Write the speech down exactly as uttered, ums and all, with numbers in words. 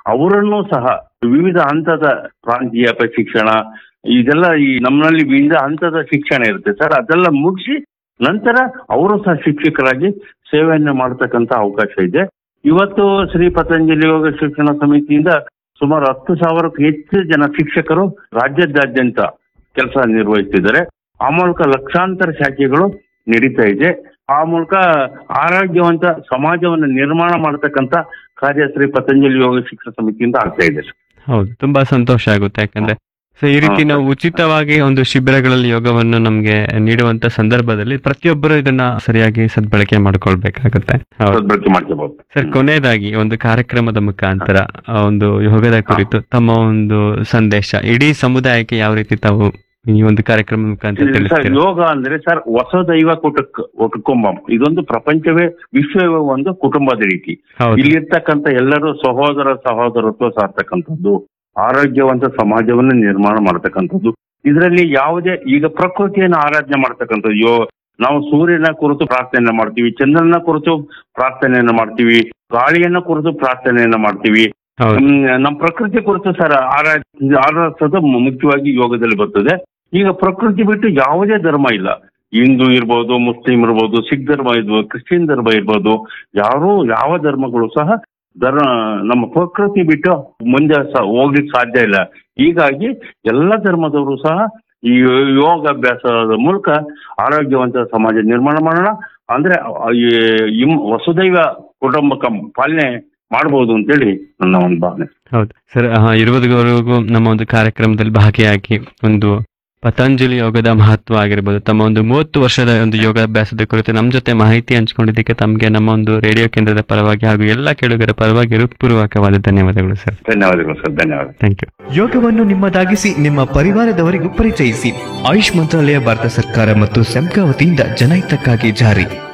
ಅವರನ್ನು ಸಹ ವಿವಿಧ ಹಂತದ ಪ್ರಾಂತೀಯ ಪ್ರಶಿಕ್ಷಣ ಇದೆಲ್ಲ ಈ ನಮ್ಮಲ್ಲಿ ವಿವಿಧ ಹಂತದ ಶಿಕ್ಷಣ ಇರುತ್ತೆ ಸರ್. ಅದೆಲ್ಲ ಮುಗಿಸಿ ನಂತರ ಅವರು ಸಹ ಶಿಕ್ಷಕರಾಗಿ ಸೇವೆಯನ್ನು ಮಾಡತಕ್ಕಂತ ಅವಕಾಶ ಇದೆ. ಇವತ್ತು ಶ್ರೀ ಪತಂಜಲಿ ಯೋಗ ಶಿಕ್ಷಣ ಸಮಿತಿಯಿಂದ ಸುಮಾರು ಹತ್ತು ಸಾವಿರಕ್ಕೂ ಹೆಚ್ಚು ಜನ ಶಿಕ್ಷಕರು ರಾಜ್ಯದಾದ್ಯಂತ ಕೆಲಸ ನಿರ್ವಹಿಸ್ತಿದ್ದಾರೆ. ಆ ಮೂಲಕ ಲಕ್ಷಾಂತರ ಶಾಖೆಗಳು ನಡೀತಾ ಇದೆ. ಆ ಮೂಲಕ ಆರೋಗ್ಯವಂತ ಸಮಾಜವನ್ನು ನಿರ್ಮಾಣ ಮಾಡತಕ್ಕಂತ ಕಾರ್ಯ ಶ್ರೀ ಪತಂಜಲಿ ಯೋಗ ಶಿಕ್ಷಣ ಸಮಿತಿಯಿಂದ ಆಗ್ತಾ ಇದೆ. ಹೌದು, ತುಂಬಾ ಸಂತೋಷ ಆಗುತ್ತೆ. ಯಾಕಂದ್ರೆ ಸೊ ಈ ರೀತಿ ನಾವು ಉಚಿತವಾಗಿ ಒಂದು ಶಿಬಿರಗಳಲ್ಲಿ ಯೋಗವನ್ನು ನಮ್ಗೆ ನೀಡುವಂತ ಸಂದರ್ಭದಲ್ಲಿ ಪ್ರತಿಯೊಬ್ಬರು ಇದನ್ನ ಸರಿಯಾಗಿ ಸದ್ಬಳಕೆ ಮಾಡ್ಕೊಳ್ಬೇಕಾಗುತ್ತೆ. ಸದ್ಬಳಕೆ ಮಾಡ್ಕೋಬಹುದು ಸರ್, ಕೊನೆಯದಾಗಿ ಒಂದು ಕಾರ್ಯಕ್ರಮದ ಮುಖಾಂತರ ಒಂದು ಯೋಗದ ಕುರಿತು ತಮ್ಮ ಒಂದು ಸಂದೇಶ ಇಡೀ ಸಮುದಾಯಕ್ಕೆ ಯಾವ ರೀತಿ ತಾವು ಈ ಒಂದು ಕಾರ್ಯಕ್ರಮದ ಮುಖಾಂತರ ಸರ್, ಯೋಗ ಅಂದ್ರೆ ಸರ್ ಹೊಸ ದೈವ ಕುಟುಕ್ ಕುಟುಂಬಂ, ಇದೊಂದು ಪ್ರಪಂಚವೇ ವಿಶ್ವವೇ ಒಂದು ಕುಟುಂಬದ ರೀತಿ. ಇಲ್ಲಿರ್ತಕ್ಕಂಥ ಎಲ್ಲರೂ ಸಹೋದರ ಸಹೋದರತ್ವ ಸಾರ್ತಕ್ಕಂಥದ್ದು, ಆರೋಗ್ಯವಂತ ಸಮಾಜವನ್ನು ನಿರ್ಮಾಣ ಮಾಡತಕ್ಕಂಥದ್ದು. ಇದರಲ್ಲಿ ಯಾವುದೇ ಈಗ ಪ್ರಕೃತಿಯನ್ನು ಆರಾಧನೆ ಮಾಡ್ತಕ್ಕಂಥದ್ದು. ಯೋ ನಾವು ಸೂರ್ಯನ ಕುರಿತು ಪ್ರಾರ್ಥನೆಯನ್ನ ಮಾಡ್ತೀವಿ, ಚಂದ್ರನ ಕುರಿತು ಪ್ರಾರ್ಥನೆಯನ್ನ ಮಾಡ್ತೀವಿ, ಗಾಳಿಯನ್ನ ಕುರಿತು ಪ್ರಾರ್ಥನೆಯನ್ನ ಮಾಡ್ತೀವಿ. ನಮ್ಮ ಪ್ರಕೃತಿ ಕುರಿತು ಸರ್ ಆರಾ ಆರಾಧಿಸೋದು ಮುಖ್ಯವಾಗಿ ಯೋಗದಲ್ಲಿ ಬರ್ತದೆ. ಈಗ ಪ್ರಕೃತಿ ಬಿಟ್ಟು ಯಾವುದೇ ಧರ್ಮ ಇಲ್ಲ. ಹಿಂದೂ ಇರ್ಬೋದು, ಮುಸ್ಲಿಂ ಇರ್ಬೋದು, ಸಿಖ್ ಧರ್ಮ ಇರ್ಬೋದು, ಕ್ರಿಶ್ಚಿಯನ್ ಧರ್ಮ ಇರ್ಬೋದು, ಯಾರು ಯಾವ ಧರ್ಮಗಳು ಸಹ ಧರ್ಮ ನಮ್ಮ ಪ್ರಕೃತಿ ಬಿಟ್ಟು ಮುಂದೆ ಹೋಗ್ಲಿಕ್ಕೆ ಸಾಧ್ಯ ಇಲ್ಲ. ಹೀಗಾಗಿ ಎಲ್ಲ ಧರ್ಮದವರು ಸಹ ಈ ಯೋಗಾಭ್ಯಾಸದ ಮೂಲಕ ಆರೋಗ್ಯವಂತ ಸಮಾಜ ನಿರ್ಮಾಣ ಮಾಡೋಣ. ಅಂದ್ರೆ ವಸುದೈವ ಕುಟುಂಬಕಂ ಪಾಲನೆ ಮಾಡಬಹುದು ಅಂತೇಳಿ ನನ್ನ ಒಂದು ಭಾವನೆ. ಹೌದು ಸರ್, ಇರುವುದವರೆಗೂ ನಮ್ಮ ಒಂದು ಕಾರ್ಯಕ್ರಮದಲ್ಲಿ ಭಾಗಿಯಾಗಿ ಒಂದು ಪತಂಜಲಿ ಯೋಗದ ಮಹತ್ವ ಆಗಿರ್ಬೋದು, ತಮ್ಮ ಒಂದು ಮೂವತ್ತು ವರ್ಷದ ಒಂದು ಯೋಗಾಭ್ಯಾಸದ ಕುರಿತು ನಮ್ಮ ಜೊತೆ ಮಾಹಿತಿ ಹಂಚಿಕೊಂಡಿದ್ದಕ್ಕೆ ತಮಗೆ ನಮ್ಮ ಒಂದು ರೇಡಿಯೋ ಕೇಂದ್ರದ ಪರವಾಗಿ ಹಾಗೂ ಎಲ್ಲ ಕೇಳುಗರ ಪರವಾಗಿ ಹೃತ್ಪೂರ್ವಕವಾದ ಧನ್ಯವಾದಗಳು ಸರ್. ಧನ್ಯವಾದಗಳು ಸರ್, ಧನ್ಯವಾದ. Thank you. ಯೋಗವನ್ನು ನಿಮ್ಮದಾಗಿಸಿ ನಿಮ್ಮ ಪರಿವಾರದವರಿಗೂ ಪರಿಚಯಿಸಿ. ಆಯುಷ್ ಮಂತ್ರಾಲಯ, ಭಾರತ ಸರ್ಕಾರ ಮತ್ತು ಸೆಮ್ಕಾ ವತಿಯಿಂದ ಜನಹಿತಕ್ಕಾಗಿ ಜಾರಿ.